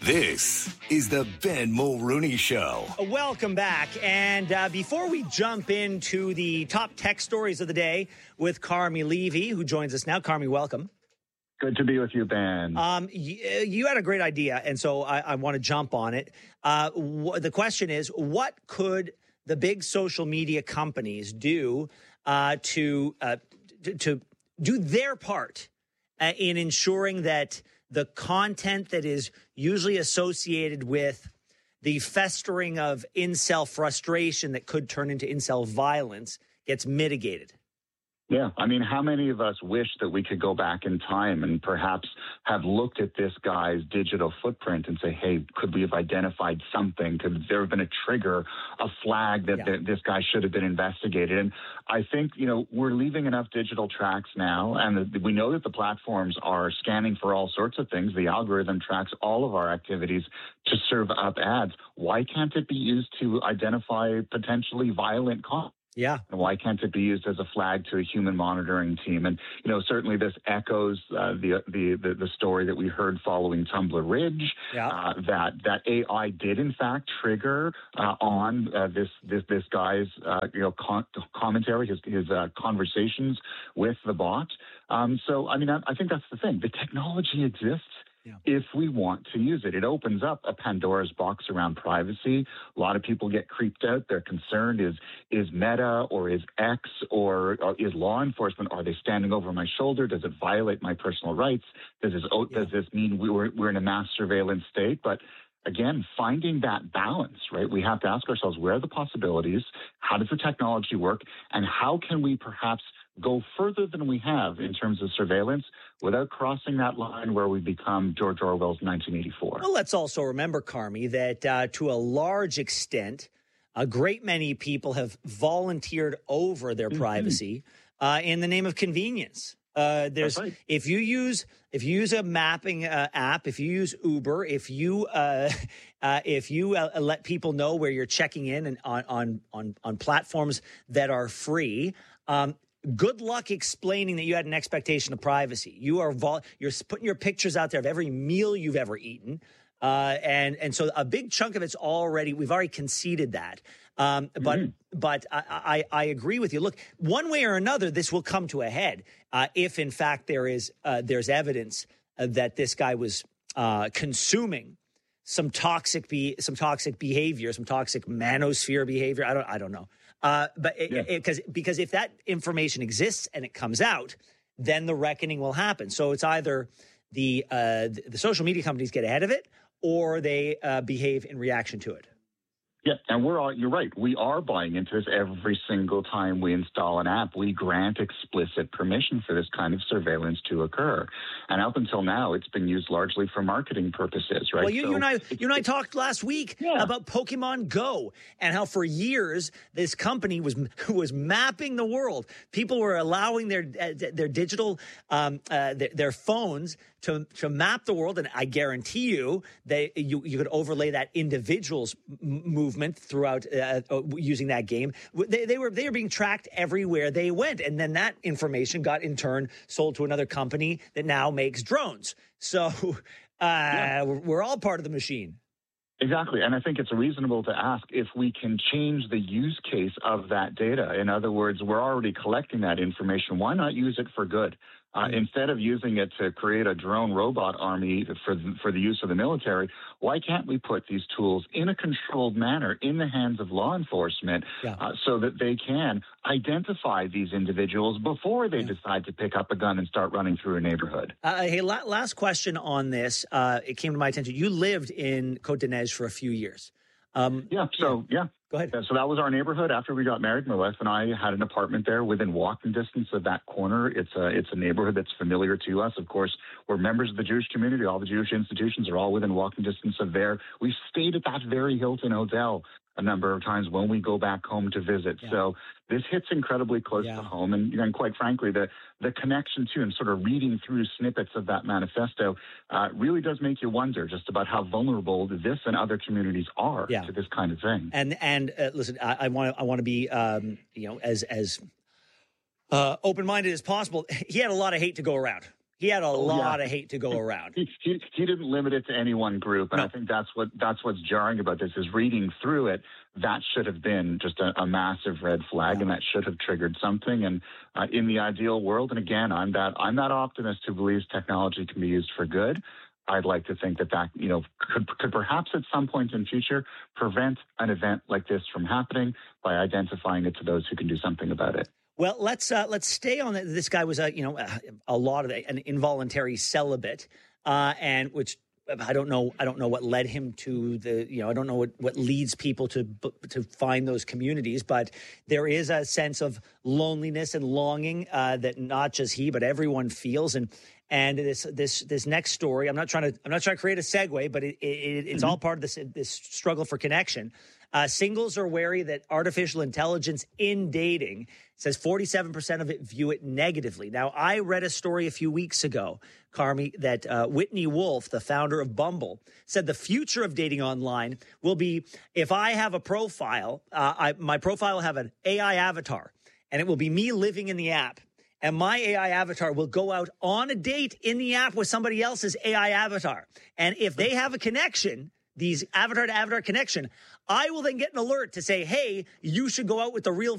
This is the Ben Mulrooney Show. Welcome back. And before we jump into the top tech stories of the day with Carmi Levy, who joins us now. Carmi, welcome. Good to be with you, Ben. You had a great idea, and so I want to jump on it. The question is, what could the big social media companies do to do their part in ensuring that the content that is usually associated with the festering of incel frustration that could turn into incel violence gets mitigated? Yeah, I mean, how many of us wish that we could go back in time and perhaps have looked at this guy's digital footprint and say, hey, could we have identified something? Could there have been a trigger, a flag that this guy should have been investigated? And I think, we're leaving enough digital tracks now, and we know that the platforms are scanning for all sorts of things. The algorithm tracks all of our activities to serve up ads. Why can't it be used to identify potentially violent content? Yeah. And why can't it be used as a flag to a human monitoring team? And, certainly this echoes the story that we heard following Tumblr Ridge, that AI did, in fact, trigger on this guy's, commentary, his conversations with the bot. I think that's the thing. The technology exists. Yeah. If we want to use it, it opens up a Pandora's box around privacy. A lot of people get creeped out. They're concerned, is Meta or is X or is law enforcement, are they standing over my shoulder? Does it violate my personal rights? Does this mean we're in a mass surveillance state? But again, finding that balance, right? We have to ask ourselves, where are the possibilities? How does the technology work? And how can we perhaps go further than we have in terms of surveillance without crossing that line where we become George Orwell's 1984. Well, let's also remember, Carmi, that to a large extent, a great many people have volunteered over their privacy in the name of convenience. There's right. If you use a mapping app, if you use Uber, if you let people know where you're checking in and on platforms that are free. Good luck explaining that you had an expectation of privacy. You're putting your pictures out there of every meal you've ever eaten. And so a big chunk of it's we've already conceded that. But I agree with you. Look, one way or another, this will come to a head. If in fact there's evidence that this guy was, consuming some toxic behavior, some toxic manosphere behavior. I don't know. Because if that information exists and it comes out, then the reckoning will happen. So it's either the social media companies get ahead of it or they behave in reaction to it. Yeah, and you're right. We are buying into this every single time we install an app. We grant explicit permission for this kind of surveillance to occur. And up until now, it's been used largely for marketing purposes, right? Well, you and I talked last week about Pokemon Go and how for years this company was mapping the world. People were allowing their digital their phones to map the world, and I guarantee you you could overlay that individual's movement throughout using that game. They were being tracked everywhere they went, and then that information got in turn sold to another company that now makes drones. So we're all part of the machine. Exactly. And I think it's reasonable to ask if we can change the use case of that data. In other words, we're already collecting that information. Why not use it for good? Instead of using it to create a drone robot army for the use of the military, why can't we put these tools in a controlled manner in the hands of law enforcement so that they can identify these individuals before they decide to pick up a gun and start running through a neighborhood? Hey, last question on this. It came to my attention. You lived in Côte-des-Neiges for a few years. Go ahead. So that was our neighborhood. After we got married, my wife and I had an apartment there within walking distance of that corner. It's a neighborhood that's familiar to us. Of course, we're members of the Jewish community. All the Jewish institutions are all within walking distance of there. We stayed at that very Hilton Hotel a number of times when we go back home to visit. Yeah. So this hits incredibly close to home. And quite frankly, the connection to and sort of reading through snippets of that manifesto really does make you wonder just about how vulnerable this and other communities are to this kind of thing. And listen, I want to be as open-minded as possible. He had a lot of hate to go around. He had a lot of hate to go around. He didn't limit it to any one group, and I think that's what's jarring about this is reading through it. That should have been just a massive red flag, and that should have triggered something. And in the ideal world, and again, I'm that optimist who believes technology can be used for good. I'd like to think that could perhaps at some point in future prevent an event like this from happening by identifying it to those who can do something about it. Well, let's stay on that. This guy was a lot of an involuntary celibate, and which I don't know what led him to I don't know what leads people to find those communities, but there is a sense of loneliness and longing that not just he but everyone feels, and this next story. I'm not trying to create a segue, but it's all part of this struggle for connection. Singles are wary that artificial intelligence in dating, says 47% of it view it negatively. Now, I read a story a few weeks ago, Carmi, that Whitney Wolf, the founder of Bumble, said the future of dating online will be if I have a profile, my profile will have an AI avatar, and it will be me living in the app. And my AI avatar will go out on a date in the app with somebody else's AI avatar. And if they have a connection, these avatar-to-avatar connection, I will then get an alert to say, hey, you should go out with the real